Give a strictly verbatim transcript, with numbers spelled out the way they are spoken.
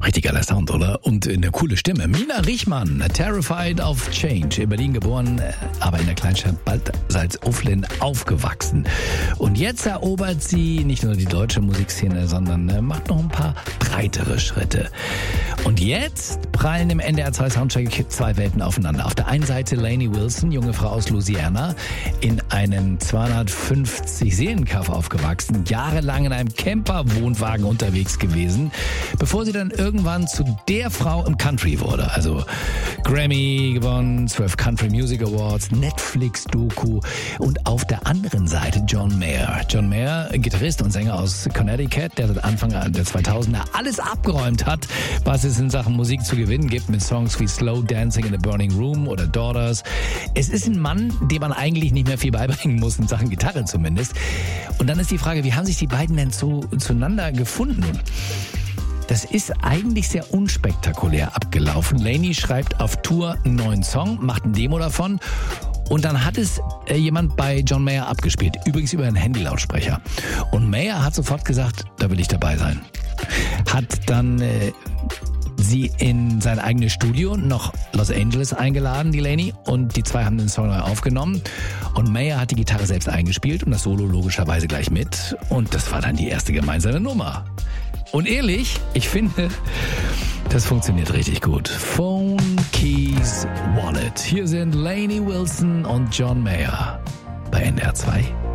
Richtig geiler Sound, oder? Und eine coole Stimme. Mina Riechmann, Terrified of Change. In Berlin geboren, aber in der Kleinstadt Bad Salzuflen aufgewachsen. Und jetzt erobert sie nicht nur die deutsche Musikszene, sondern macht noch ein paar breitere Schritte. Und jetzt prallen im N D R zwei Soundcheck zwei Welten aufeinander. Auf der einen Seite Lainey Wilson, junge Frau aus Louisiana, in einem zweihundertfünfzig Seelenkaff aufgewachsen, jahrelang in einem Camper-Wohnwagen unterwegs gewesen, bevor sie dann irgendwann zu der Frau im Country wurde. Also Grammy gewonnen, zwölf Country Music Awards, Netflix-Doku und auf der anderen Seite John Mayer. John Mayer, Gitarrist und Sänger aus Connecticut, der seit Anfang der zweitausender alles abgeräumt hat, was es in Sachen Musik zu gewinnen gibt, mit Songs wie Slow Dancing in a Burning Room oder Daughters. Es ist ein Mann, dem man eigentlich nicht mehr viel beibringen muss, in Sachen Gitarre zumindest. Und dann ist die Frage, wie haben sich die beiden denn zu, zueinander gefunden? Das ist eigentlich sehr unspektakulär abgelaufen. Lainey schreibt auf Tour einen neuen Song, macht ein Demo davon und dann hat es äh, jemand bei John Mayer abgespielt, übrigens über einen Handylautsprecher. Und Mayer hat sofort gesagt, da will ich dabei sein. Hat dann äh, sie in sein eigenes Studio nach Los Angeles eingeladen, die Lainey, und die zwei haben den Song neu aufgenommen. Und Mayer hat die Gitarre selbst eingespielt und das Solo logischerweise gleich mit. Und das war dann die erste gemeinsame Nummer. Und ehrlich, ich finde, das funktioniert richtig gut. Phone, Keys, Wallet. Hier sind Lainey Wilson und John Mayer bei N D R zwei.